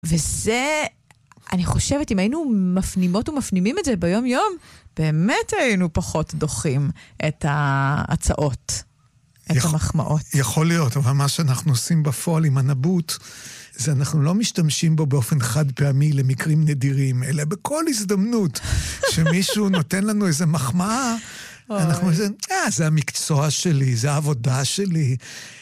וזה, אני חושבת, אם היינו מפנימות ומפנימים את זה ביום יום, באמת היינו פחות דוחים את ההצעות, את המחמאות. יכול להיות, אבל מה שאנחנו עושים בפועל עם הנבוט, זה אנחנו לא משתמשים בו באופן חד פעמי למקרים נדירים, אלא בכל הזדמנות שמישהו נותן לנו איזה מחמאה, אנחנו אומרים, זה המקצוע שלי, זה העבודה שלי.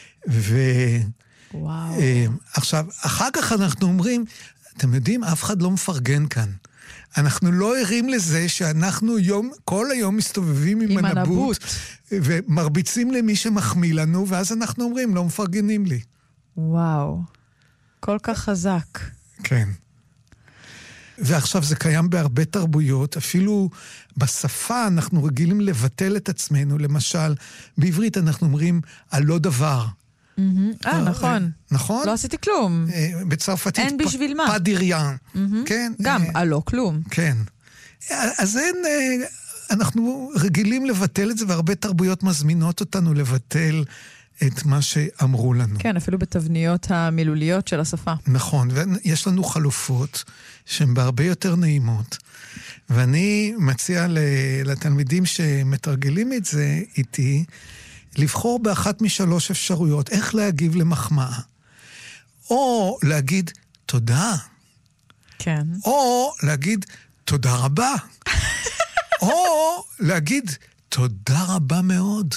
עכשיו, אחר כך אנחנו אומרים, אתם יודעים, אף אחד לא מפרגן כאן. אנחנו לא ערים לזה שאנחנו כל היום מסתובבים עם הנבוט, ומרביצים למי שמחמיא לנו, ואז אנחנו אומרים, לא מפרגנים לי. וואו, כל כך חזק. כן. ועכשיו זה קיים בהרבה תרבויות, אפילו בשפה אנחנו רגילים לבטל את עצמנו, למשל, בעברית אנחנו אומרים, הלא דבר. נכון. נכון? לא עשיתי כלום. בצרפתית, אין בשביל מה. פדיריאן. כן? גם, הלא כלום. כן. אז אנחנו רגילים לבטל את זה, והרבה תרבויות מזמינות אותנו לבטל את מה שאמרו לנו. כן, אפילו בתבניות המילוליות של השפה. נכון, ויש לנו חלופות שהן בהרבה יותר נעימות. ואני מציע לתלמידים שמתרגלים את זה איתי, לבחור באחת משלוש אפשרויות, איך להגיב למחמאה. או להגיד תודה. כן. או להגיד תודה רבה. או להגיד תודה רבה מאוד.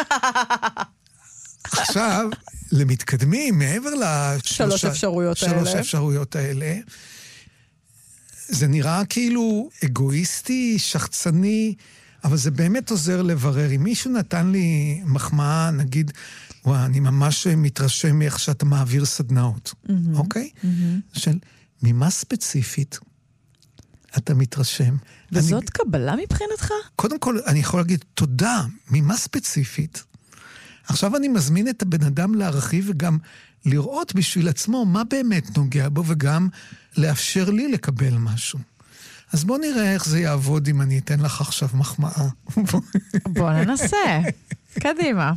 עכשיו, למתקדמים, מעבר שלוש אפשרויות האלה, זה נראה כאילו אגואיסטי, שחצני, אבל זה באמת עוזר לברר. אם מישהו נתן לי מחמאה, נגיד, אני ממש מתרשם מאיך שאתה מעביר סדנאות, אוקיי? של ממה ספציפית אתה מתרשם. וזאת קבלה מבחינתך? קודם כל, אני יכול להגיד תודה, ממה ספציפית. עכשיו אני מזמין את הבן אדם להרחיב וגם לראות בשביל עצמו מה באמת נוגע בו, וגם לאפשר לי לקבל משהו. אז בוא נראה איך זה יעבוד אם אני אתן לך עכשיו מחמאה. בוא ננסה. קדימה.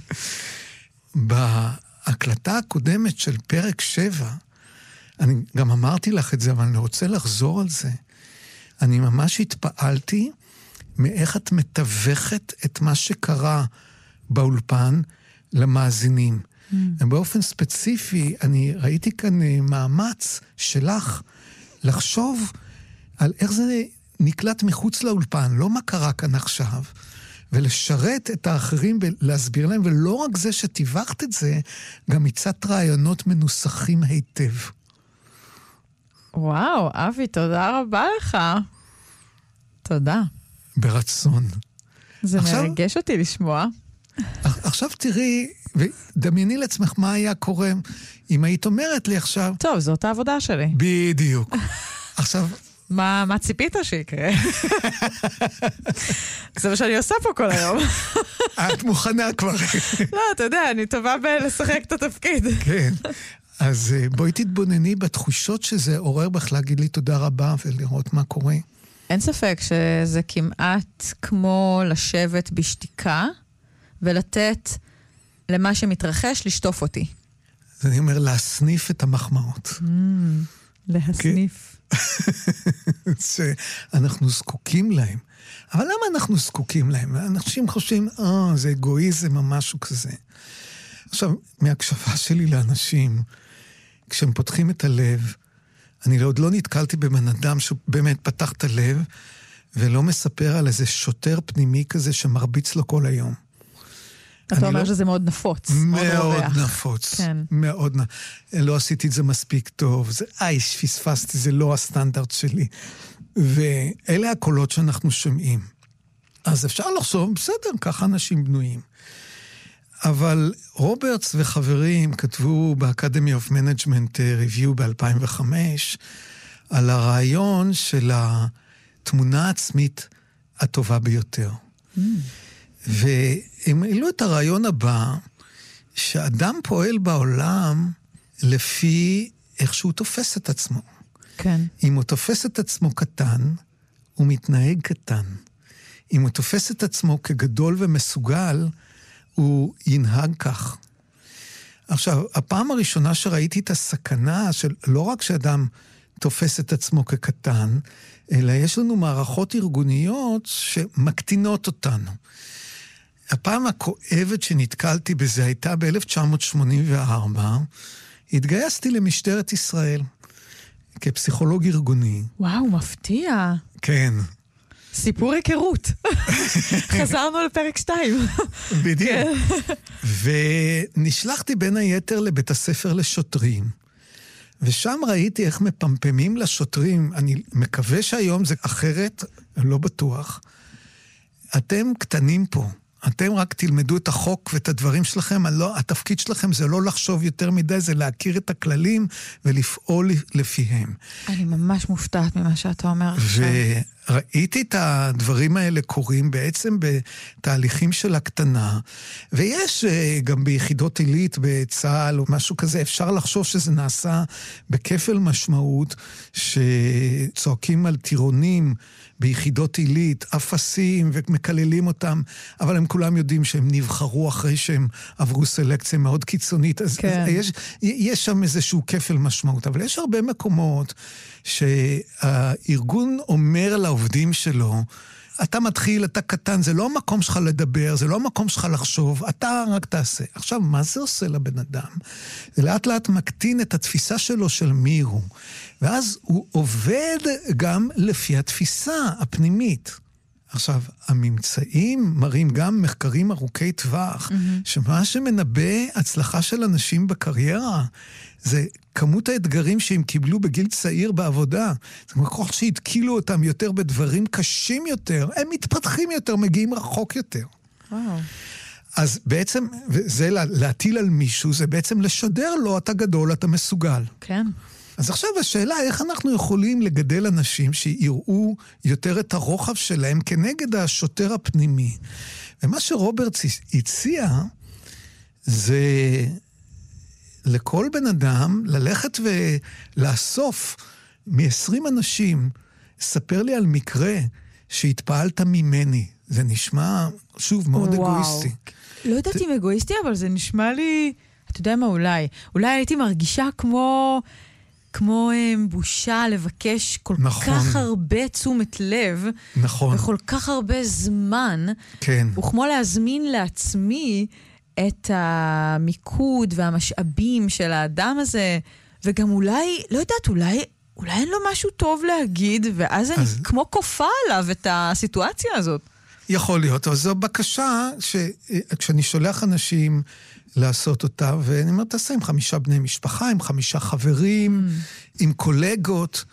בהקלטה הקודמת של פרק 7, אני גם אמרתי לך את זה, אבל אני רוצה לחזור על זה. אני ממש התפעלתי מאיך את מתווכת את מה שקרה באולפן למאזינים. ובאופן ספציפי, אני ראיתי כאן מאמץ שלך לחשוב על איך זה נקלט מחוץ לאולפן, לא מה קרה כאן עכשיו, ולשרת את האחרים ולהסביר להם, ולא רק זה שתיווכת את זה, גם מצאת רעיונות מנוסחים היטב. וואו, אבי, תודה רבה לך. תודה. ברצון. זה מרגש אותי לשמוע. עכשיו תראי, ודמייני לעצמך מה היה קורה, אם היית אומרת לי עכשיו... טוב, זאת העבודה שלי. בדיוק. עכשיו... מה ציפית שיקרה? זה מה שאני עושה פה כל היום. את מוכנה כבר. לא, אתה יודע, אני טובה בלשחק את התפקיד. כן. אז בואי תתבונני בתחושות שזה עורר בך להגיד לי תודה רבה ולראות מה קורה. אין ספק שזה כמעט כמו לשבת בשתיקה ולתת למה שמתרחש לשטוף אותי. אז אני אומר להסניף את המחמאות. להסניף. שאנחנו זקוקים להם. אבל למה אנחנו זקוקים להם? אנשים חושבים, זה אגואיזם או משהו כזה. עכשיו, מהקשבה שלי לאנשים, כשהם פותחים את הלב, אני עוד לא נתקלתי בבן אדם שבאמת פתח את הלב, ולא מספר על איזה שוטר פנימי כזה שמרביץ לו כל היום. אתה אומר שזה מאוד נפוץ. מאוד נפוץ. כן. מאוד נפוץ. לא עשיתי את זה מספיק טוב. פספסתי, זה לא הסטנדרט שלי. ואלה הקולות שאנחנו שומעים. אז אפשר לחשוב, בסדר, ככה אנשים בנויים. אבל רוברטס וחברים כתבו באקדמי אוף מנג'מנט ריוויו ב-2005 על הרעיון של התמונה העצמית הטובה ביותר. והם העלו את הרעיון הבא, שאדם פועל בעולם לפי איך שהוא תופס את עצמו. כן. אם הוא תופס את עצמו קטן, הוא מתנהג קטן. אם הוא תופס את עצמו כגדול ומסוגל, הוא ינהג כך. עכשיו, הפעם הראשונה שראיתי את הסכנה של לא רק שאדם תופס את עצמו כקטן, אלא יש לנו מערכות ארגוניות שמקטינות אותנו. הפעם הכואבת שנתקלתי בזה הייתה ב-1984, התגייסתי למשטרת ישראל, כפסיכולוג ארגוני. וואו, מפתיע. כן. סיפור היכרות. חזרנו לפרק 2. בדיוק. ונשלחתי בין היתר לבית הספר לשוטרים, ושם ראיתי איך מפמפמים לשוטרים, אני מקווה שהיום זה אחרת, לא בטוח. אתם קטנים פה. אתם רק תלמדו את החוק ואת הדברים שלכם, התפקיד שלכם זה לא לחשוב יותר מדי, זה להכיר את הכללים ולפעול לפיהם. אני ממש מופתעת ממה שאתה אומר עכשיו. וראיתי את הדברים האלה קורים בעצם בתהליכים של הקטנה, ויש גם ביחידות עילית בצה"ל או משהו כזה, אפשר לחשוב שזה נעשה בכפל משמעות, שצועקים על טירונים, ביחידות עילית, אפסים ומקללים אותם, אבל הם כולם יודעים שהם נבחרו אחרי שהם עברו סלקציה מאוד קיצונית, אז כן. יש שם איזשהו כפל משמעות, אבל יש הרבה מקומות שהארגון אומר לעובדים שלו, אתה מתחיל, אתה קטן, זה לא המקום שלך לדבר, זה לא המקום שלך לחשוב, אתה רק תעשה. עכשיו, מה זה עושה לבן אדם? זה לאט לאט מקטין את התפיסה שלו של מי הוא. ואז הוא עובד גם לפי התפיסה הפנימית. עכשיו, הממצאים מראים גם מחקרים ארוכי טווח, שמה שמנבא הצלחה של אנשים בקריירה, זה כמות האתגרים שהם קיבלו בגיל צעיר בעבודה. זה כמו שהתקילו אותם יותר בדברים קשים יותר, הם מתפתחים יותר, מגיעים רחוק יותר. וואו. אז בעצם, זה להטיל על מישהו, זה בעצם לשדר לו, אתה גדול, אתה מסוגל. כן. אז עכשיו השאלה, איך אנחנו יכולים לגדל אנשים שיראו יותר את הרוחב שלהם כנגד השוטר הפנימי? ומה שרוברטס הציע, זה לכל בן אדם ללכת ולאסוף מ-20 אנשים, ספר לי על מקרה שהתפעלת ממני. זה נשמע, שוב, מאוד אגואיסטי. לא יודעת אם אגואיסטי, אבל זה נשמע לי, אתה יודע מה, אולי הייתי מרגישה כמו בושה לבקש כל כך הרבה תשומת לב, וכל כך הרבה זמן, וכמו להזמין לעצמי את המיקוד והמשאבים של האדם הזה, וגם אולי, לא יודעת, אולי אין לו משהו טוב להגיד, ואז אני כמו כופה עליו את הסיטואציה הזאת. יכול להיות, אבל זו בקשה שכשאני שולח אנשים לעשות אותה, ואני אומר, תעשה עם 5 בני משפחה, עם 5 חברים, עם קולגות,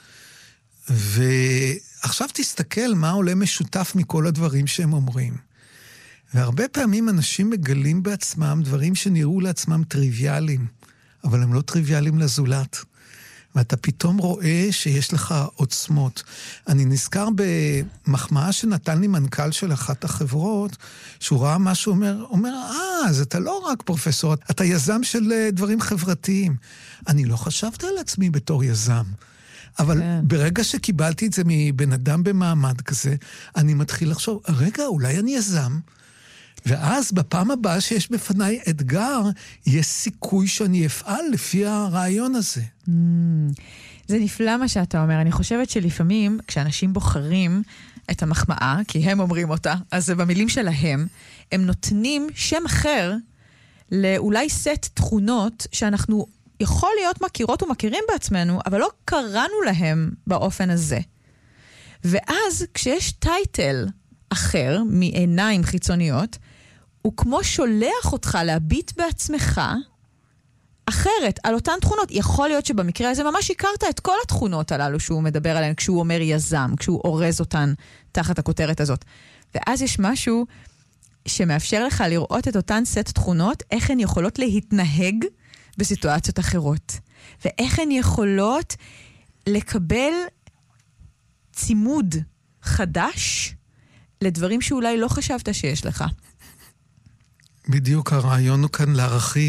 ועכשיו תסתכל מה עולה משותף מכל הדברים שהם אומרים. והרבה פעמים אנשים מגלים בעצמם דברים שנראו לעצמם טריוויאליים, אבל הם לא טריוויאליים לזולת. ואתה פתאום רואה שיש לך עוצמות. אני נזכר במחמאה שנתן לי מנכ"ל של אחת החברות, שהוא ראה משהו, אומר, אז אתה לא רק פרופסור, אתה יזם של דברים חברתיים. אני לא חשבתי על עצמי בתור יזם. אבל ברגע שקיבלתי את זה מבן אדם במעמד כזה, אני מתחיל לחשוב, רגע, אולי אני יזם. ואז בפעם הבאה שיש בפניי אתגר, יש סיכוי שאני אפעל לפי הרעיון הזה. זה נפלא מה שאתה אומר. אני חושבת שלפעמים, כשאנשים בוחרים את המחמאה, כי הם אומרים אותה, אז זה במילים שלהם, הם נותנים שם אחר לאולי סט תכונות שאנחנו יכול להיות מכירות ומכירים בעצמנו, אבל לא קראנו להם באופן הזה. ואז כשיש טייטל אחר מעיניים חיצוניות, הוא כמו שולח אותך להביט בעצמך אחרת, על אותן תכונות. יכול להיות שבמקרה הזה ממש הכרת את כל התכונות הללו שהוא מדבר עליהן, כשהוא אומר יזם, כשהוא אורז אותן תחת הכותרת הזאת. ואז יש משהו שמאפשר לך לראות את אותן סט תכונות, איך הן יכולות להתנהג בסיטואציות אחרות. ואיך הן יכולות לקבל צימוד חדש לדברים שאולי לא חשבת שיש לך. בדיוק הרעיון הוא כאן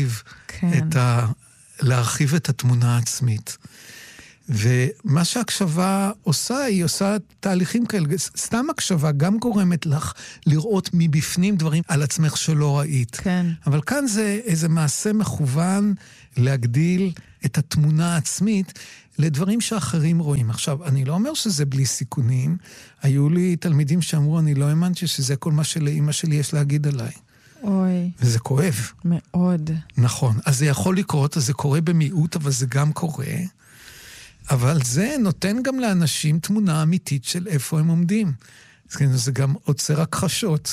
להרחיב את התמונה העצמית. ומה שהקשבה עושה, היא עושה תהליכים כאלה. סתם הקשבה גם גורמת לך לראות מבפנים דברים על עצמך שלא ראית. כן. אבל כאן זה איזה מעשה מכוון להגדיל את התמונה העצמית לדברים שאחרים רואים. עכשיו, אני לא אומר שזה בלי סיכונים. היו לי תלמידים שאמרו, אני לא האמנתי שזה כל מה שלאמא שלי יש להגיד עליי. אוי. וזה כואב. מאוד. נכון. אז זה יכול לקרות, אז זה קורה במיעוט, אבל זה גם קורה. אבל זה נותן גם לאנשים תמונה אמיתית של איפה הם עומדים. זה גם עוצר הכחשות.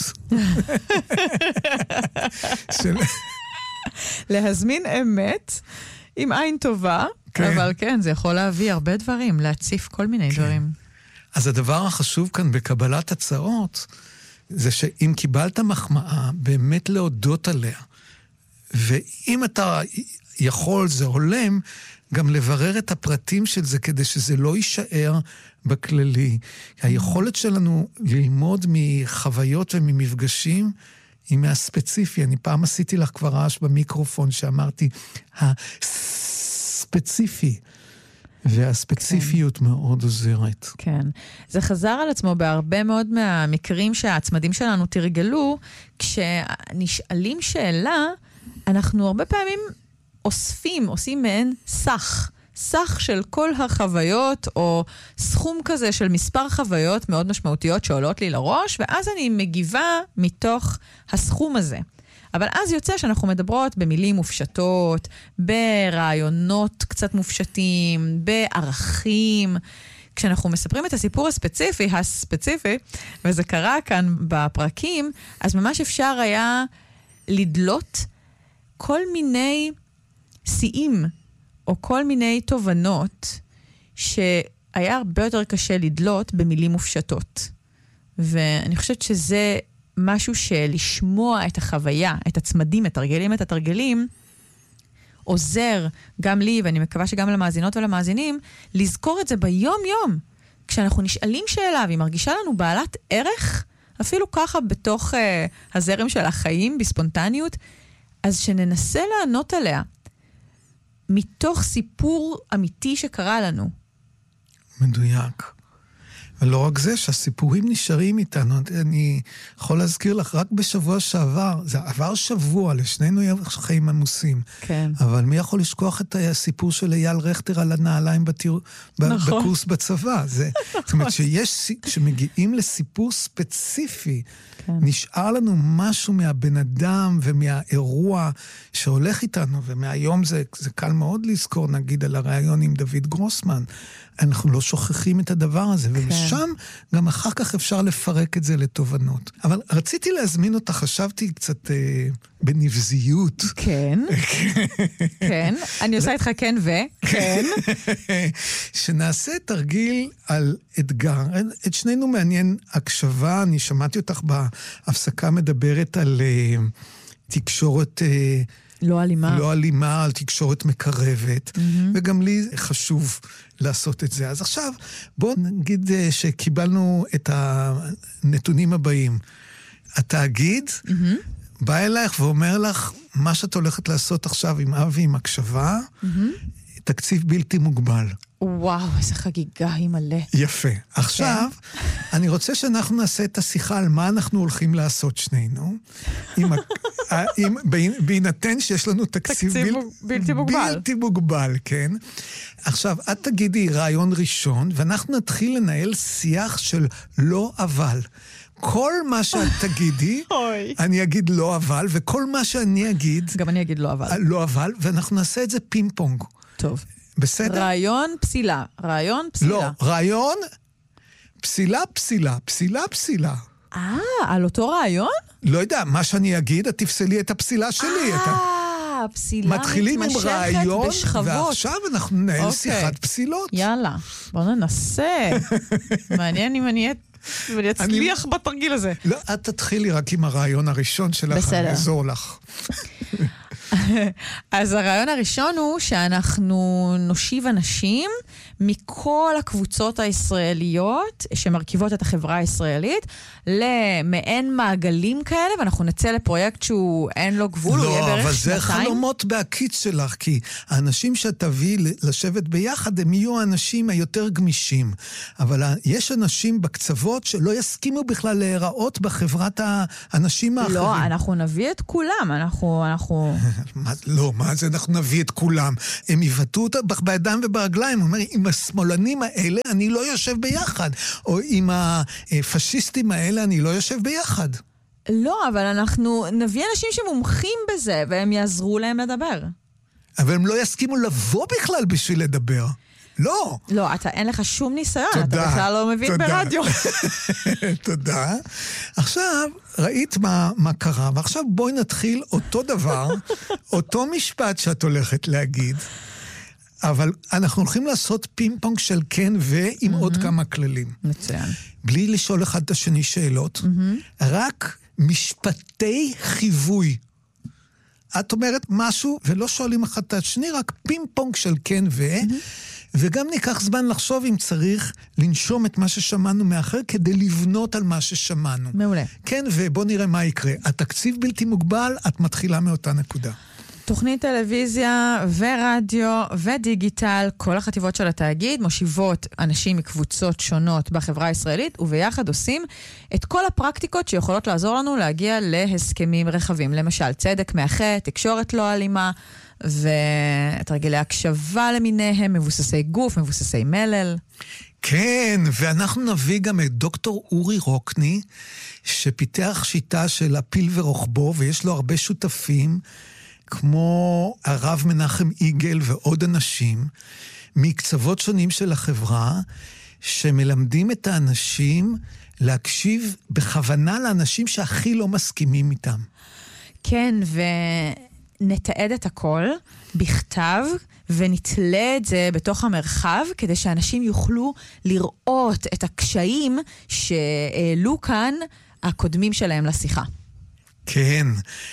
להזמין אמת עם עין טובה, אבל כן, זה יכול להביא הרבה דברים, להציף כל מיני דברים. אז הדבר החשוב כאן בקבלת הצעות, זה שאם קיבלת מחמאה, באמת להודות עליה. ואם אתה יכול, זה הולם, גם לברר את הפרטים של זה, כדי שזה לא יישאר בכללי. היכולת שלנו ללמוד מחוויות וממפגשים, היא מהספציפי. אני פעם עשיתי לך כבר רעש במיקרופון, שאמרתי, הספציפי. והספציפיות מאוד עוזרת. כן. זה חזר על עצמו בהרבה מאוד מהמקרים שהצמדים שלנו תרגלו, כשנשאלים שאלה, אנחנו הרבה פעמים עושים מעין סך של כל החוויות, או סכום כזה של מספר חוויות מאוד משמעותיות שעולות לי לראש, ואז אני מגיבה מתוך הסכום הזה. אבל אז יוצא שאנחנו מדברות במילים מופשטות, ברעיונות קצת מופשטים, בערכים. כשאנחנו מספרים את הסיפור הספציפי, וזה קרה כאן בפרקים, אז ממש אפשר היה לדלות כל מיני שיאים, או כל מיני תובנות, שהיה הרבה יותר קשה לדלות במילים מופשטות. ואני חושבת שזה משהו שלשמוע את החוויה, את הצמדים, את התרגלים, עוזר גם לי, ואני מקווה שגם למאזינות ולמאזינים, לזכור את זה ביום-יום. כשאנחנו נשאלים שאלה, והיא מרגישה לנו בעלת ערך, אפילו ככה בתוך הזרם של החיים, בספונטניות, אז שננסה לענות עליה, מתוך סיפור אמיתי שקרה לנו. מדויק. ולא רק זה, שהסיפורים נשארים איתנו. אני יכול להזכיר לך, רק בשבוע שעבר, זה עבר שבוע, לשנינו חיים עמוסים. כן. אבל מי יכול לשכוח את הסיפור של אייל רכטר על הנעליים נכון. בקורס בצבא? זאת אומרת, כשמגיעים לסיפור ספציפי, כן. נשאר לנו משהו מהבן אדם ומהאירוע שהולך איתנו, ומהיום זה קל מאוד לזכור, נגיד, על הרעיון עם דוד גרוסמן. אנחנו לא שוכחים את הדבר הזה, ומשם גם אחר כך אפשר לפרק את זה לתובנות. אבל רציתי להזמין אותה, חשבתי קצת בנבזיות. כן, כן, אני עושה איתך כן וכן. שנעשה תרגיל על אתגר. את שנינו מעניין הקשבה, אני שמעתי אותך בהפסקה מדברת על תקשורת לא אלימה. לא אלימה, על תקשורת מקרבת, וגם לי חשוב לעשות את זה. אז עכשיו, בואו נגיד שקיבלנו את הנתונים הבאים. התאגיד בא אלייך ואומר לך, מה שאת הולכת לעשות עכשיו עם אבי, עם הקשבה, תקציב בלתי מוגבל. וואו, איזה חגיגה היא מלא. יפה. עכשיו, אני רוצה שאנחנו נעשה את השיחה על מה אנחנו הולכים לעשות שנינו, בהינתן שיש לנו תקציב בלתי מוגבל. בלתי מוגבל, כן. עכשיו, את תגידי רעיון ראשון, ואנחנו נתחיל לנהל שיח של לא אבל. כל מה שאת תגידי, אני אגיד לא אבל, וכל מה שאני אגיד... גם אני אגיד לא אבל. לא אבל, ואנחנו נעשה את זה פינג פונג. טוב. בסדר? רעיון פסילה. לא, רעיון פסילה. על אותו רעיון? לא יודע, מה שאני אגיד, את תפסלי את הפסילה שלי. פסילה מתחילים עם רעיון, בשכבות. ועכשיו אנחנו ננהל שיחת פסילות. יאללה, בוא ננסה. מעניין אם אני אצליח בתרגיל הזה. לא, את תתחילי רק עם הרעיון הראשון שלך, אני אעזור לך. אז הרעיון הראשון הוא שאנחנו נושיב אנשים מכל הקבוצות הישראליות שמרכיבות את החברה הישראלית למעין מעגלים כאלה, ואנחנו נצא לפרויקט שהוא אין לו גבול, הוא יהיה בערך לא, אבל שנתיים. זה חלומות בהקיץ שלך, כי האנשים שתביא לשבת ביחד הם יהיו האנשים היותר גמישים, אבל יש אנשים בקצוות שלא יסכימו בכלל להיראות בחברת האנשים האחרים. לא, אנחנו נביא את כולם, אנחנו לא, מה זה אנחנו נביא את כולם? הם יבטאו אותה בידיים וברגליים. הוא אומר, עם השמאלנים האלה אני לא יושב ביחד, או עם הפשיסטים האלה אני לא יושב ביחד. לא, אבל אנחנו נביא אנשים שמומחים בזה, והם יעזרו להם לדבר. אבל הם לא יסכימו לבוא בכלל בשביל לדבר. לא. לא, אין לך שום ניסיון, תודה, אתה בכלל לא מבין ברדיו. תודה. עכשיו, ראית מה קרה, ועכשיו בואי נתחיל אותו דבר, אותו משפט שאת הולכת להגיד, אבל אנחנו הולכים לעשות פינג פונג של כן ועם עוד כמה כללים. מצוין. בלי לשאול אחד את השני שאלות, רק משפטי חיווי. את אומרת משהו ולא שואלים אחד את השני, רק פינג פונג של כן וגם ניקח זמן לחשוב אם צריך לנשום את מה ששמענו מאחר כדי לבנות על מה ששמענו. מעולה. כן, ובוא נראה מה יקרה. התקציב בלתי מוגבל, את מתחילה מאותה נקודה. תוכנית טלוויזיה ורדיו ודיגיטל, כל החטיבות של התאגיד מושיבות אנשים מקבוצות שונות בחברה הישראלית, וביחד עושים את כל הפרקטיקות שיכולות לעזור לנו להגיע להסכמים רחבים. למשל, צדק מאחה, תקשורת לא אלימה, ותרגילי הקשבה למיניהם, מבוססי גוף, מבוססי מלל. כן, ואנחנו נביא גם את דוקטור אורי רוקני, שפיתח שיטה של הפיל ורוחבו, ויש לו הרבה שותפים, כמו הרב מנחם איגל ועוד אנשים, מקצוות שונים של החברה, שמלמדים את האנשים להקשיב בכוונה לאנשים שהכי לא מסכימים איתם. כן, ונתעד את הכל בכתב, ונתלה את זה בתוך המרחב, כדי שאנשים יוכלו לראות את הקשיים שהעלו כאן הקודמים שלהם לשיחה. כן,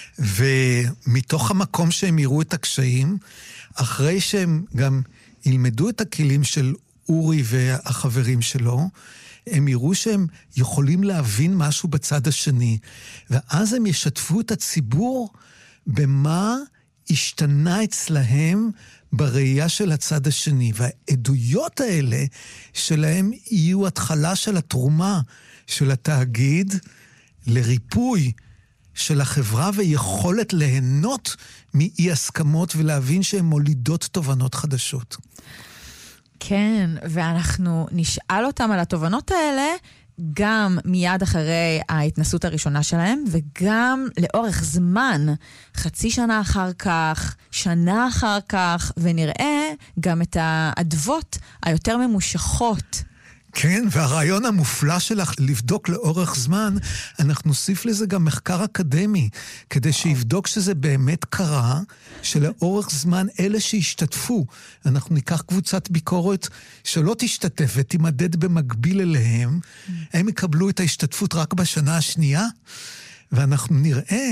ומתוך המקום שהם יראו את הקשיים, אחרי שהם גם ילמדו את הכלים של אורי והחברים שלו, הם יראו שהם יכולים להבין משהו בצד השני, ואז הם ישתפו את הציבור במה השתנה אצלהם בראייה של הצד השני, והעדויות האלה שלהם יהיו התחלה של התרומה של התאגיד לריפוי של החברה ויכולת ליהנות מאי הסכמות ולהבין שהן מולידות תובנות חדשות. כן, ואנחנו נשאל אותם על התובנות האלה גם מיד אחרי ההתנסות הראשונה שלהם, וגם לאורך זמן, חצי שנה אחר כך, שנה אחר כך, ונראה גם את האדוות היותר ממושכות. כן, והרעיון המופלא שלך לבדוק לאורך זמן, אנחנו נוסיף לזה גם מחקר אקדמי, כדי שיבדוק שזה באמת קרה, שלאורך זמן אלה שהשתתפו, אנחנו ניקח קבוצת ביקורת שלא תשתתף ותימדד במקביל אליהם, הם יקבלו את ההשתתפות רק בשנה השנייה, ואנחנו נראה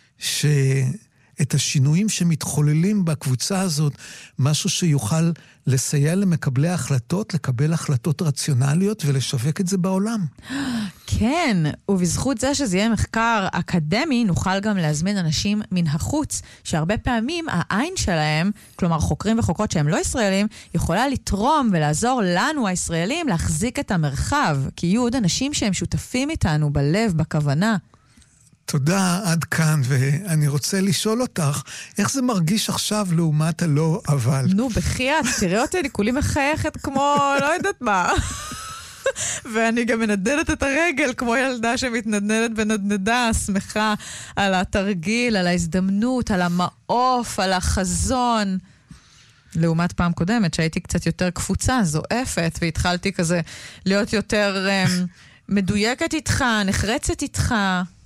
את השינויים שמתחוללים בקבוצה הזאת, משהו שיוכל לסייע למקבלי ההחלטות, לקבל החלטות רציונליות ולשווק את זה בעולם. כן, ובזכות זה שזה יהיה מחקר אקדמי, נוכל גם להזמין אנשים מן החוץ, שהרבה פעמים העין שלהם, כלומר חוקרים וחוקרות שהם לא ישראלים, יכולה לתרום ולעזור לנו הישראלים להחזיק את המרחב, כי יהיו עוד אנשים שהם שותפים איתנו בלב, בכוונה. תודה, עד כאן, ואני רוצה לשאול אותך, איך זה מרגיש עכשיו לעומת הלא אבל? נו, בחייאת, תראה אותי, אני כולי מחייכת כמו, לא יודעת מה. ואני גם מנדדת את הרגל, כמו ילדה שמתנדנדת בנדנדה, שמחה על התרגיל, על ההזדמנות, על המעוף, על החזון. לעומת פעם קודמת, שהייתי קצת יותר קפוצה, זועפת, והתחלתי כזה להיות יותר מדויקת איתך, נחרצת איתך.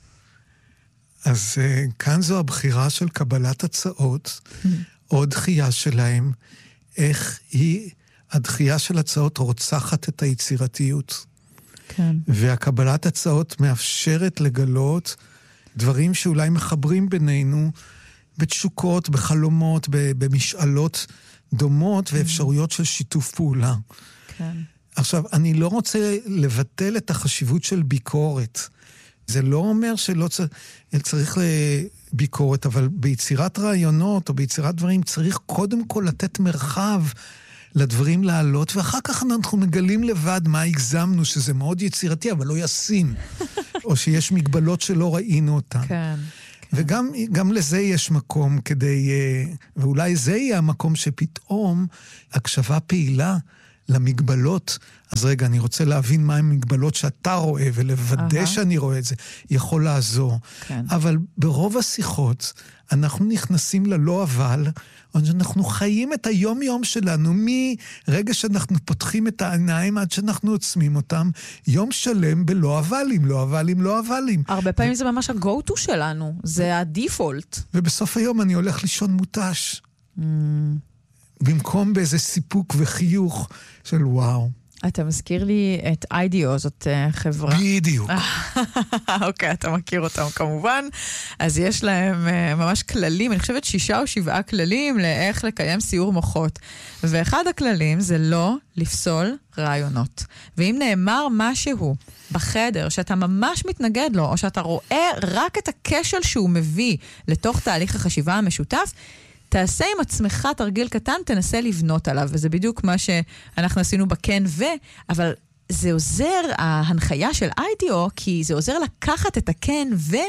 אז כאן זו הבחירה של קבלת הצעות, או דחייה שלהם, איך היא, הדחייה של הצעות רוצחת את היצירתיות. כן. והקבלת הצעות מאפשרת לגלות דברים שאולי מחברים בינינו, בתשוקות, בחלומות, במשאלות דומות, ואפשרויות של שיתוף פעולה. כן. עכשיו, אני לא רוצה לבטל את החשיבות של ביקורת. זה לא אומר שלא צריך ביקורת, אבל ביצירת רעיונות או ביצירת דברים צריך קודם כל לתת מרחב לדברים לעלות, ואחר כך אנחנו מגלים לבד מה הגזמנו, שזה מאוד יצירתי, אבל לא ישים, או שיש מגבלות שלא ראינו אותן. כן. וגם לזה יש מקום כדי, ואולי זה יהיה המקום שפתאום הקשבה פעילה למגבלות. אז רגע, אני רוצה להבין מה המגבלות שאתה רואה, ולוודא שאני רואה את זה, יכול לעזור. כן. אבל ברוב השיחות, אנחנו נכנסים ללא אבל, אנחנו חיים את היום-יום שלנו, מרגע שאנחנו פותחים את העיניים עד שאנחנו עוצמים אותם, יום שלם בלא אבלים, לא אבלים, לא אבלים. הרבה פעמים זה ממש ה-go-to שלנו, זה הדיפולט. ובסוף היום אני הולך לישון מוטש. במקום באיזה סיפוק וחיוך של וואו. אתה מזכיר לי את אידיו, זאת חברה. בדיוק. אוקיי, אתה מכיר אותם כמובן. אז יש להם ממש כללים, אני חושבת 6 או 7 כללים לאיך לקיים סיור מוחות. ואחד הכללים זה לא לפסול רעיונות. ואם נאמר משהו בחדר שאתה ממש מתנגד לו, או שאתה רואה רק את הכשל שהוא מביא לתוך תהליך החשיבה המשותף, תעשה עם עצמך תרגיל קטן, תנסה לבנות עליו, וזה בדיוק מה שאנחנו עשינו בכן אבל זה עוזר, ההנחיה של אידיו, כי זה עוזר לקחת את הכן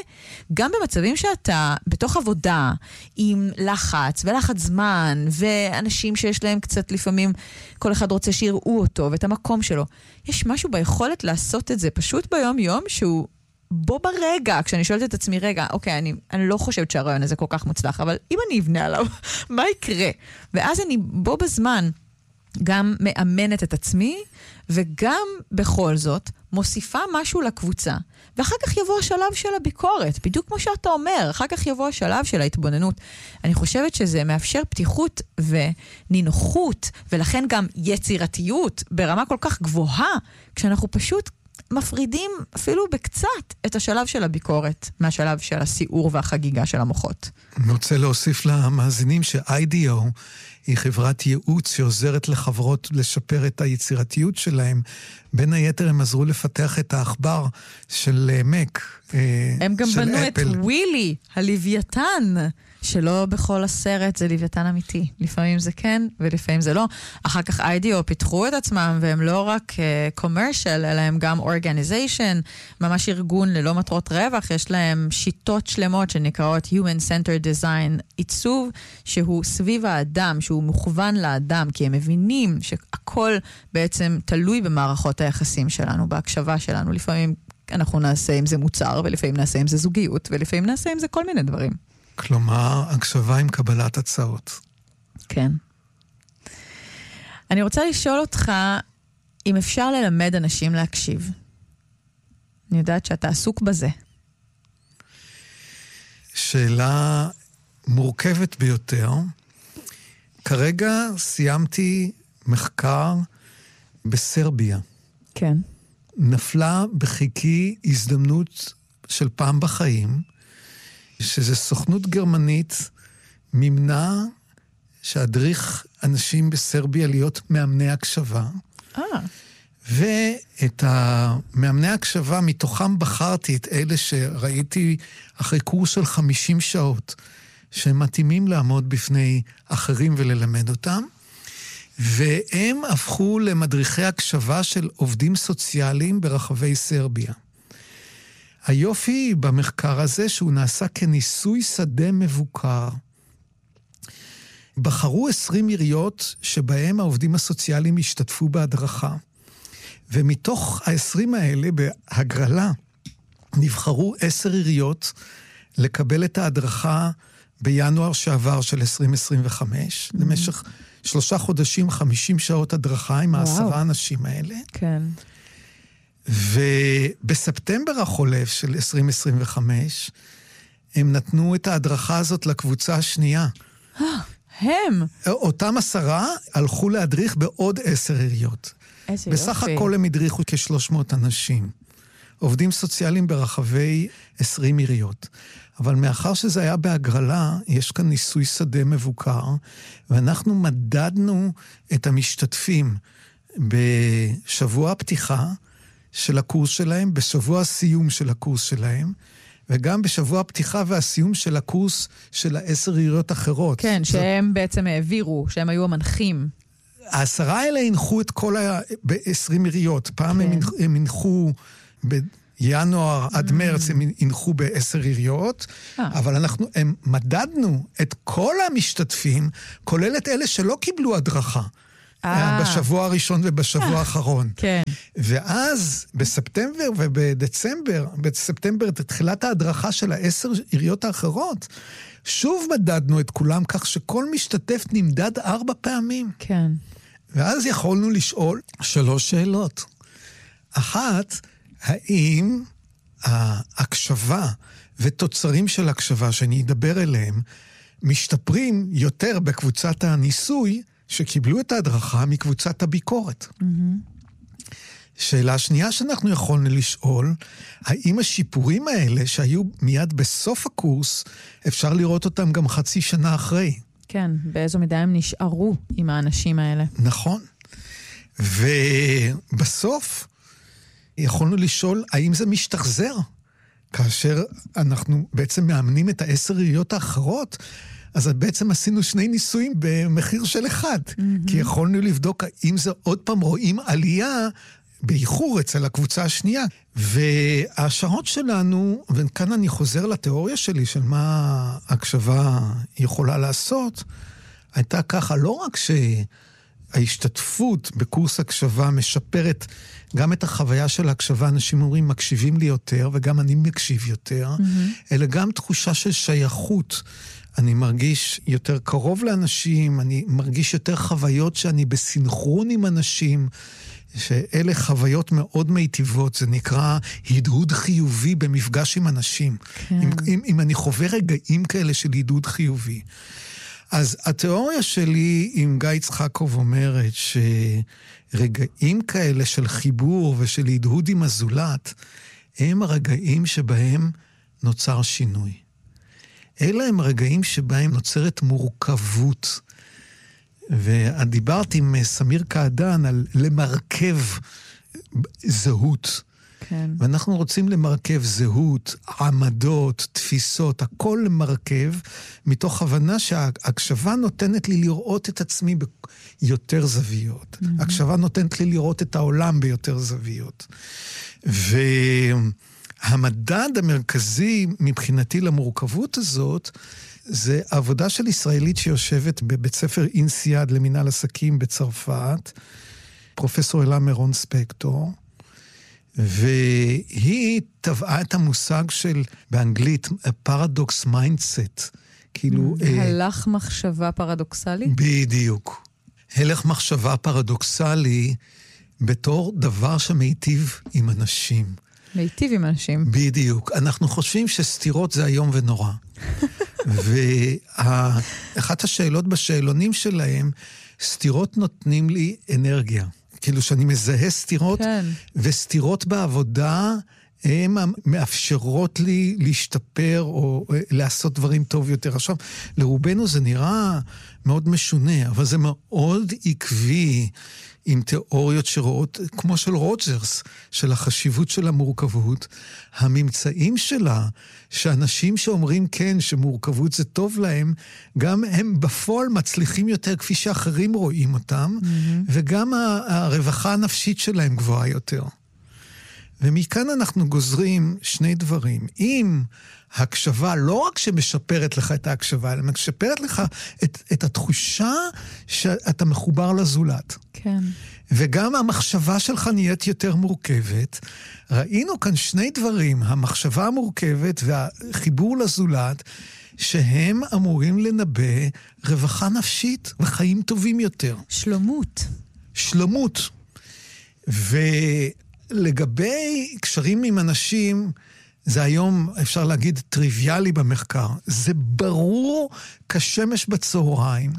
וגם במצבים שאתה בתוך עבודה, עם לחץ ולחץ זמן, ואנשים שיש להם קצת לפעמים, כל אחד רוצה שיראו אותו ואת המקום שלו. יש משהו ביכולת לעשות את זה פשוט ביום יום שהוא בו ברגע, כשאני שואלת את עצמי, רגע, אוקיי, אני לא חושבת שהרעיון הזה כל כך מוצלח, אבל אם אני אבנה עליו, מה יקרה? ואז אני בו בזמן גם מאמנת את עצמי, וגם בכל זאת מוסיפה משהו לקבוצה. ואחר כך יבוא השלב של הביקורת, בדיוק כמו שאתה אומר, אחר כך יבוא השלב של ההתבוננות. אני חושבת שזה מאפשר פתיחות ונינוחות, ולכן גם יצירתיות ברמה כל כך גבוהה, כשאנחנו פשוט מפרידים אפילו בקצת את השלב של הביקורת מהשלב של הסיור והחגיגה של המוחות. אני רוצה להוסיף למאזינים ש-IDEO היא חברת ייעוץ שעוזרת לחברות לשפר את היצירתיות שלהם. בין היתר הם עזרו לפתח את האחבר של מק, הם גם בנו את ווילי, הלוויתן, שלא בכל הסרט זה לוויתן אמיתי. לפעמים זה כן, ולפעמים זה לא. אחר כך IDEO פיתחו את עצמם, והם לא רק commercial, אלא הם גם organization, ממש ארגון ללא מטרות רווח. יש להם שיטות שלמות שנקראות Human Centered Design, עיצוב שהוא סביב האדם, שהוא מוכוון לאדם, כי הם מבינים שהכל בעצם תלוי במערכות היחסים שלנו, בהקשבה שלנו. לפעמים אנחנו נעשה עם זה מוצר, ולפעמים נעשה עם זה זוגיות, ולפעמים נעשה עם זה כל מיני דברים. כלומר, הקשבה עם קבלת הצעות. כן. אני רוצה לשאול אותך, אם אפשר ללמד אנשים להקשיב. אני יודעת שאתה עסוק בזה. שאלה מורכבת ביותר. כרגע סיימתי מחקר בסרביה. כן. נפלה בחיקי הזדמנות של פעם בחיים, שזו סוכנות גרמנית מימנה שהדריך אנשים בסרביה להיות מאמני הקשבה. ואת המאמני הקשבה, מתוכם בחרתי את אלה שראיתי אחרי קורס של 50 שעות, שהם מתאימים לעמוד בפני אחרים וללמד אותם, והם הפכו למדריכי הקשבה של עובדים סוציאליים ברחבי סרביה. היופי במחקר הזה שהוא נעשה כניסוי שדה מבוקר. בחרו 20 עיריות שבהם העובדים הסוציאליים השתתפו בהדרכה. ומתוך ה-20 האלה בהגרלה נבחרו 10 עיריות לקבל את ההדרכה בינואר שעבר של 2025. למשך 3 חודשים, 50 שעות הדרכה עם 10 אנשים האלה. כן. ובספטמבר החולף של 2025, הם נתנו את ההדרכה הזאת לקבוצה השנייה. הם? אותם 10 הלכו להדריך בעוד 10 עיריות. איזה בסך יופי. הכל הם הדריכו כ-300 אנשים. עובדים סוציאליים ברחבי 20 עיריות. אבל מאחר שזה היה בהגרלה, יש כאן ניסוי שדה מבוקר, ואנחנו מדדנו את המשתתפים בשבוע הפתיחה של הקורס שלהם, בשבוע הסיום של הקורס שלהם, וגם בשבוע הפתיחה והסיום של הקורס של 10 עיריות אחרות. כן, שהם בעצם העבירו, שהם היו המנחים. 10 האלה הנחו את כל ב-20 עיריות. פעם הם הנחו ינואר עד מרץ הם ינחו ב10 עיריות, אבל הם מדדנו את כל המשתתפים, כולל את אלה שלא קיבלו הדרכה. בשבוע הראשון ובשבוע האחרון. כן. ואז בספטמבר ובדצמבר, בספטמבר תחילת ההדרכה של 10 עיריות האחרות, שוב מדדנו את כולם כך שכל משתתף נמדד 4 פעמים. כן. ואז יכולנו לשאול 3 שאלות. אחת, האם ההקשבה ותוצרים של הקשבה שאני אדבר אליהם, משתפרים יותר בקבוצת הניסוי שקיבלו את ההדרכה מקבוצת הביקורת. שאלה שנייה שאנחנו יכולנו לשאול, האם השיפורים האלה שהיו מיד בסוף הקורס, אפשר לראות אותם גם חצי שנה אחרי? כן, באיזו מידה הם נשארו עם האנשים האלה. נכון. ובסוף יכולנו לשאול, האם זה משתחזר? כאשר אנחנו בעצם מאמנים את 10 עיריות האחרות, אז בעצם עשינו 2 ניסויים במחיר של 1. כי יכולנו לבדוק האם זה עוד פעם רואים עלייה באיחור אצל הקבוצה השנייה. וההשערות שלנו, וכאן אני חוזר לתיאוריה שלי של מה הקשבה יכולה לעשות, הייתה ככה, לא רק שההשתתפות בקורס הקשבה משפרת גם את החוויה של ההקשבה, אנשים אומרים מקשיבים לי יותר, וגם אני מקשיב יותר, אלא גם תחושה של שייכות. אני מרגיש יותר קרוב לאנשים, אני מרגיש יותר חוויות שאני בסינכרון עם אנשים, שאלה חוויות מאוד מיטיבות, זה נקרא הדהוד חיובי במפגש עם אנשים. כן. אם אני חווה רגעים כאלה של הדהוד חיובי. אז התיאוריה שלי עם גיא יצחקוב אומרת שרגעים כאלה של חיבור ושל הדהוד עם הזולת, הם הרגעים שבהם נוצר שינוי. אלה הם רגעים שבהם נוצרת מורכבות. ודיברתי עם סמיר קעדן על למרכב זהות. כן. ואנחנו רוצים למרכב זהות, עמדות, תפיסות, הכל למרכב, מתוך הבנה שההקשבה נותנת לי לראות את עצמי ביותר זוויות. ההקשבה נותנת לי לראות את העולם ביותר זוויות. והמדד המרכזי מבחינתי למורכבות הזאת, זה עבודה של ישראלית שיושבת בבית ספר אינסיאד למינהל עסקים בצרפת, פרופסור אלה מירון ספקטור, והיא טבעה את המושג של, באנגלית, פרדוקס מיינדסט. כאילו... הלך מחשבה פרדוקסלי? בדיוק. הלך מחשבה פרדוקסלי בתור דבר שמיטיב עם אנשים. מיטיב עם אנשים. בדיוק. אנחנו חושבים שסתירות זה היום ונורא. ואחת השאלות בשאלונים שלהם, סתירות נותנים לי אנרגיה. כאילו שאני מזהה סתירות, כן. וסתירות בעבודה, הן מאפשרות לי להשתפר או לעשות דברים טוב יותר. עכשיו, לרובנו זה נראה מאוד משונה, אבל זה מאוד עקבי עם תיאוריות שרואות, כמו של רוג'רס, של החשיבות של המורכבות. הממצאים שלה, שאנשים שאומרים כן, שמורכבות זה טוב להם, גם הם בפועל מצליחים יותר כפי שאחרים רואים אותם, וגם הרווחה הנפשית שלהם גבוהה יותר. ומכאן אנחנו גוזרים 2 דברים. אם הקשבה לא רק שמשפרת לך את ההקשבה, אלא משפרת לך את התחושה שאתה מחובר לזולת. כן. וגם המחשבה שלך נהיית יותר מורכבת. ראינו כאן 2 דברים, המחשבה המורכבת והחיבור לזולת, שהם אמורים לנבא רווחה נפשית וחיים טובים יותר. שלמות. שלמות. ולגבי קשרים עם אנשים, זה היום, אפשר להגיד, טריוויאלי במחקר. זה ברור כשמש בצהריים,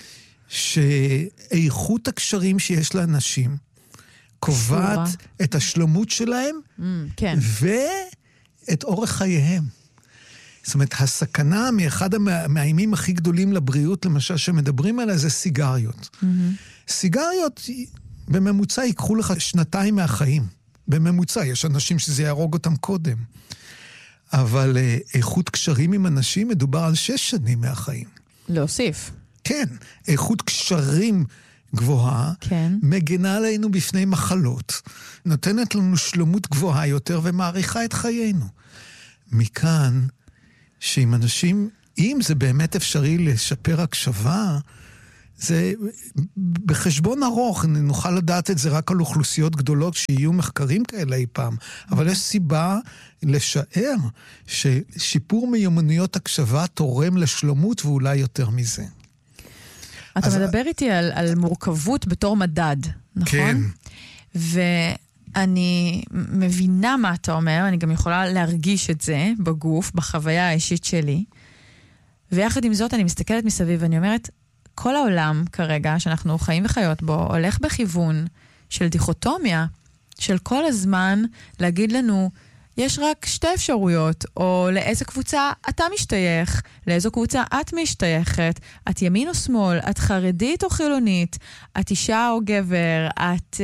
שאיכות הקשרים שיש לאנשים קובעת את השלמות שלהם, כן. ואת אורך חייהם. זאת אומרת, הסכנה מאחד המאיימים הכי גדולים לבריאות, למשל, שמדברים עליה, זה סיגריות. סיגריות, בממוצע, ייקחו לך 2 מהחיים. בממוצע, יש אנשים שזה יהרוג אותם קודם. אבל איכות קשרים עם אנשים מדובר על 6 שנים מהחיים. להוסיף. כן, איכות קשרים גבוהה, כן. מגנה עלינו בפני מחלות, נותנת לנו שלומות גבוהה יותר ומעריכה את חיינו. מכאן, שאם אנשים, אם זה באמת אפשרי לשפר הקשבה, זה בחשבון ארוך, נוכל לדעת את זה רק על אוכלוסיות גדולות שיהיו מחקרים כאלה אי פעם, אבל יש סיבה לשער ששיפור מיומנויות הקשבה תורם לשלומות ואולי יותר מזה. אתה מדבר איתי על מורכבות בתור מדד, נכון? כן. ואני מבינה מה אתה אומר, אני גם יכולה להרגיש את זה בגוף, בחוויה האישית שלי, ויחד עם זאת אני מסתכלת מסביב ואני אומרת, כל העולם כרגע שאנחנו חיים וחיות בו הולך בכיוון של דיכוטומיה, של כל הזמן להגיד לנו, יש רק שתי אפשרויות, או לאיזה קבוצה אתה משתייך, לאיזו קבוצה את משתייכת, את ימין או שמאל, את חרדית או חילונית, את אישה או גבר, את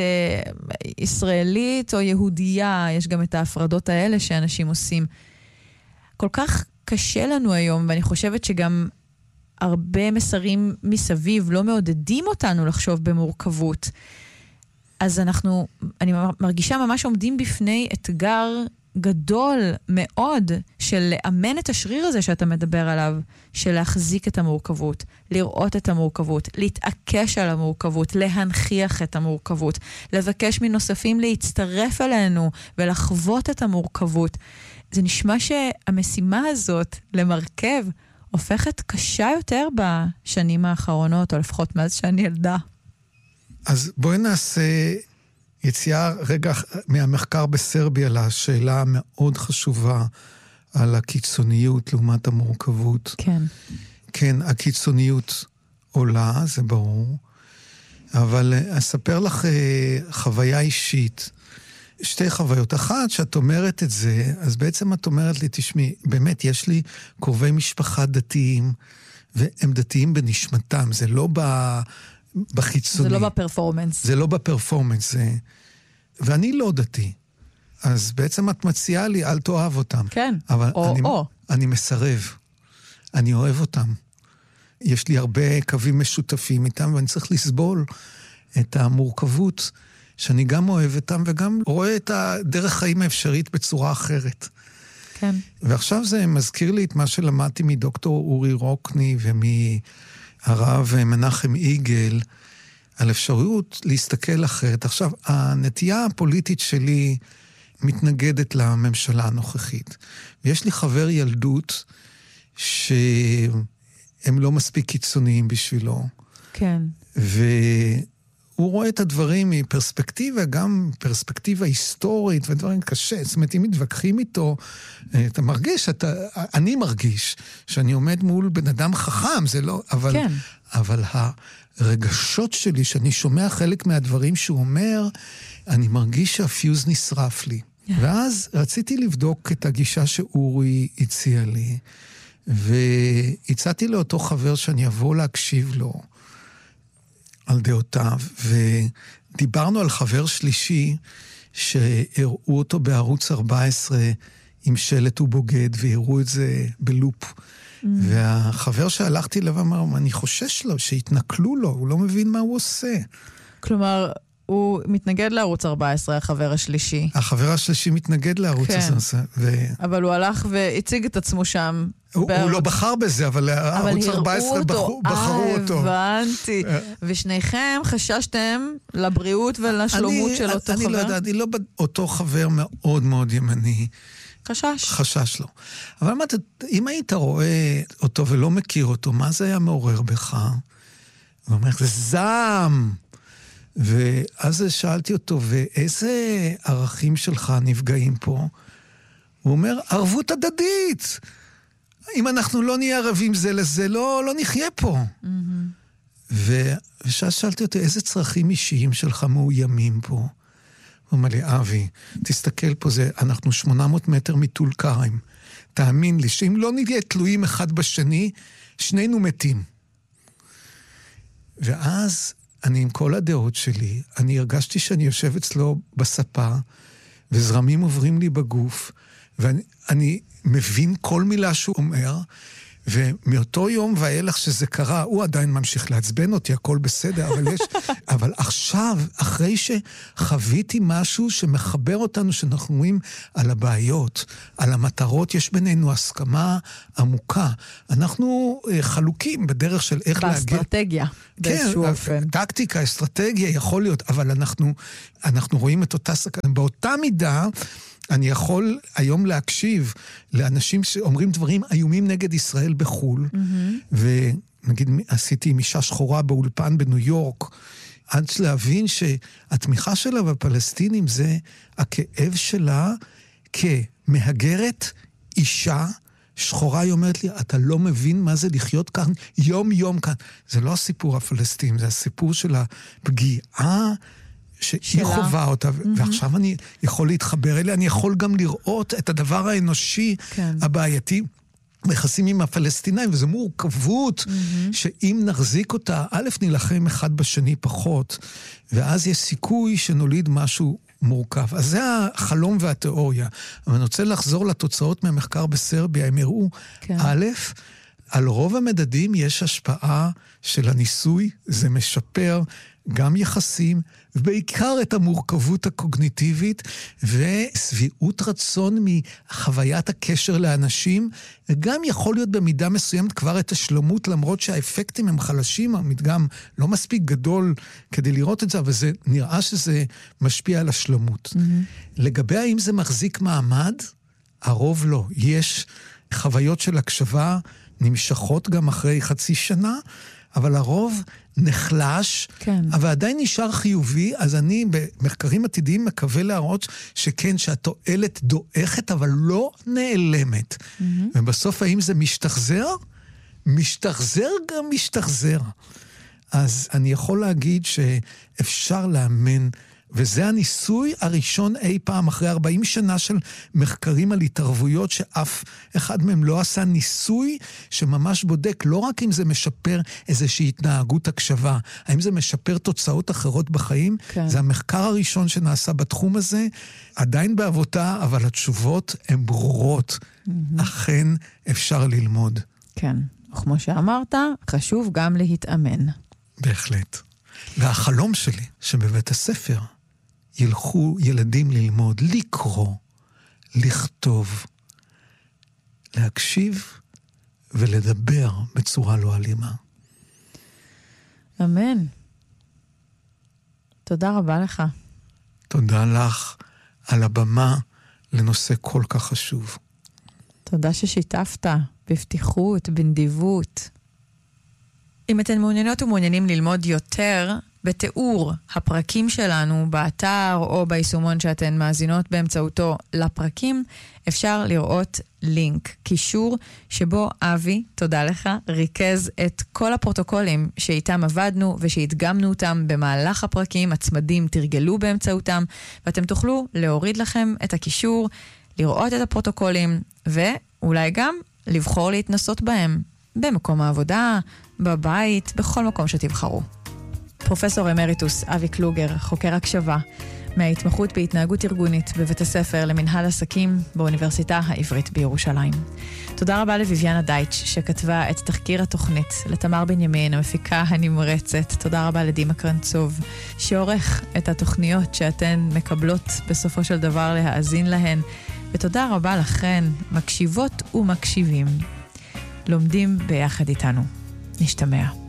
ישראלית או יהודייה, יש גם את ההפרדות האלה שאנשים עושים. כל כך קשה לנו היום, ואני חושבת שגם הרבה מסרים מסביב לא מעודדים אותנו לחשוב במורכבות. אז אני מרגישה ממש עומדים בפני אתגר גדול מאוד של לאמן את השריר הזה שאתה מדבר עליו, של להחזיק את המורכבות, לראות את המורכבות, להתעקש על המורכבות, להנכיח את המורכבות, לבקש מנוספים להצטרף אלינו ולחוות את המורכבות. זה נשמע שהמשימה הזאת למרכב הופכת קשה יותר בשנים האחרונות, או לפחות מאז שאני ילדה. אז בואי נעשה יציאה רגע מהמחקר בסרביה לשאלה המאוד חשובה על הקיצוניות לעומת המורכבות. כן. כן, הקיצוניות עולה, זה ברור, אבל אספר לך חוויה אישית. שתי חוויות. אחת, שאת אומרת את זה, אז בעצם את אומרת לי, תשמעי, באמת יש לי קרובי משפחה דתיים, והם דתיים בנשמתם, זה לא בחיצוני. זה לא בפרפורמנס. זה לא בפרפורמנס, ואני לא דתי. אז בעצם את מציעה לי, אל תאהב אותם. כן, אבל או. אני מסרב. אני אוהב אותם. יש לי הרבה קווים משותפים איתם, ואני צריך לסבול את המורכבות, שאני גם אוהב אותם, וגם רואה את הדרך חיים האפשרית בצורה אחרת. כן. ועכשיו זה מזכיר לי את מה שלמדתי מדוקטור אורי רוקני, ומהרב מנחם איגל, על אפשרות להסתכל אחרת. עכשיו, הנטייה הפוליטית שלי מתנגדת לממשלה הנוכחית. ויש לי חבר ילדות שהם לא מספיק קיצוניים בשבילו. כן. והוא רואה את הדברים מפרספקטיבה, גם פרספקטיבה היסטורית ודברים קשה. זאת אומרת, אם מתווכחים איתו, אתה מרגיש, אני מרגיש שאני עומד מול בן אדם חכם, זה לא, אבל, כן. אבל הרגשות שלי, שאני שומע חלק מהדברים שהוא אומר, אני מרגיש שהפיוז נשרף לי. ואז רציתי לבדוק את הגישה שאורי הציע לי, והצעתי לאותו חבר שאני אבוא להקשיב לו על דעותיו, ודיברנו על חבר שלישי שהראו אותו בערוץ 14 עם שלט ובוגד, והראו את זה בלופ. והחבר שהלכתי אליו אמר, אני חושש לו, שהתנכלו לו, הוא לא מבין מה הוא עושה. כלומר, הוא מתנגד לערוץ 14, החבר השלישי. החבר השלישי מתנגד לערוץ 14. אבל הוא הלך והציג את עצמו שם. הוא לא בחר בזה, אבל ערוץ 14 בחרו אותו. הבנתי. ושניכם חששתם לבריאות ולשלומות של אותו חבר? אני לא יודע, אני לא אותו חבר מאוד מאוד ימני. חשש לו. אבל אמרת, אם היית רואה אותו ולא מכיר אותו, מה זה היה מעורר בך? הוא אומר, זה זעם. ואז שאלתי אותו, ואיזה ערכים שלך נפגעים פה? הוא אומר, ערבות הדדית. אם אנחנו לא נהיה ערבים זה לזה, לא נחיה פה. ושאז שאלתי אותו, איזה צרכים אישיים שלך מאוימים פה? הוא אומר לי, אבי, תסתכל פה, אנחנו 800 מטר מטול כרם. תאמין לי, שאם לא נהיה תלויים אחד בשני, שנינו מתים. ואז אני עם כל הדעות שלי, אני הרגשתי שאני יושב אצלו בספה, וזרמים עוברים לי בגוף, ואני מבין כל מילה שהוא אומר, ומאותו יום ואילך שזה קרה, הוא עדיין ממשיך לעצבן אותי, הכל בסדר, אבל עכשיו, אחרי שחוויתי משהו שמחבר אותנו, שאנחנו רואים על הבעיות, על המטרות, יש בינינו הסכמה עמוקה. אנחנו חלוקים בדרך של איך להגיע... באסטרטגיה, באיזשהו אופן. טקטיקה, אסטרטגיה, יכול להיות, אבל אנחנו רואים את אותה סכנה. באותה מידה, אני יכול היום להקשיב לאנשים שאומרים דברים איומים נגד ישראל בחול, ונגיד עשיתי עם אישה שחורה באולפן בניו יורק, עד להבין שהתמיכה שלה בפלסטינים זה הכאב שלה כמהגרת אישה שחורה. היא אומרת לי, אתה לא מבין מה זה לחיות כאן יום יום כאן. זה לא הסיפור הפלסטיני, זה הסיפור של הפגיעה שהיא חובה אותה, ועכשיו אני יכול להתחבר אליה, אני יכול גם לראות את הדבר האנושי הבעייתי ביחסים עם הפלסטינאים, וזו מורכבות שאם נחזיק אותה, א' נלחם אחד בשני פחות, ואז יש סיכוי שנוליד משהו מורכב. אז זה החלום והתיאוריה. אבל אני רוצה לחזור לתוצאות מהמחקר בסרביה, הם הראו, א', על רוב המדדים יש השפעה של הניסוי, זה משפר גם יחסים, ובעיקר את המורכבות הקוגניטיבית, וסביעות רצון מחוויית הקשר לאנשים, וגם יכול להיות במידה מסוימת כבר את השלמות, למרות שהאפקטים הם חלשים, המדגם לא מספיק גדול כדי לראות את זה, אבל זה נראה שזה משפיע על השלמות. לגבי האם זה מחזיק מעמד, הרוב לא. יש חוויות של הקשבה נמשכות גם אחרי חצי שנה, אבל הרוב נחלש, אבל עדיין נשאר חיובי, אז אני במחקרים עתידיים מקווה להראות שכן, שהתועלת דועכת, אבל לא נעלמת. ובסוף האם זה משתחזר? משתחזר גם משתחזר. אז אני יכול להגיד שאפשר לאמן, וזה הניסוי הראשון אי פעם, אחרי 40 שנה של מחקרים על התערבויות, שאף אחד מהם לא עשה ניסוי שממש בודק, לא רק אם זה משפר איזושהי התנהגות הקשבה, האם זה משפר תוצאות אחרות בחיים, זה המחקר הראשון שנעשה בתחום הזה, עדיין בעבודה, אבל התשובות הן ברורות. אכן אפשר ללמוד. כן, כמו שאמרת, חשוב גם להתאמן. בהחלט. והחלום שלי, שבבית הספר ילכו ילדים ללמוד, לקרוא, לכתוב, להקשיב ולדבר בצורה לא אלימה. אמן. תודה רבה לך. תודה לך על הבמה לנושא כל כך חשוב. תודה ששיתפת בפתיחות, בנדיבות. אם אתן מעוניינות ומעוניינים ללמוד יותר בתיאור הפרקים שלנו באתר או ביישומון שאתן מאזינות באמצעותו לפרקים, אפשר לראות לינק, קישור שבו אבי, תודה לך, ריכז את כל הפרוטוקולים שאיתם עבדנו ושהתגמנו אותם במהלך הפרקים, הצמדים תרגלו באמצעותם, ואתם תוכלו להוריד לכם את הקישור, לראות את הפרוטוקולים ואולי גם לבחור להתנסות בהם במקום העבודה, בבית, בכל מקום שתבחרו. פרופסור אמריטוס אבי קלוגר, חוקר הקשבה, מההתמחות בהתנהגות ארגונית בבית הספר למנהל עסקים באוניברסיטה העברית בירושלים. תודה רבה לויביאנה דייטש שכתבה את תחקיר התוכנית, לתמר בנימין, המפיקה הנמרצת. תודה רבה לדימה קרנצוב, שעורך את התוכניות שאתן מקבלות בסופו של דבר להאזין להן. ותודה רבה לכן, מקשיבות ומקשיבים. לומדים ביחד איתנו. נשתמע.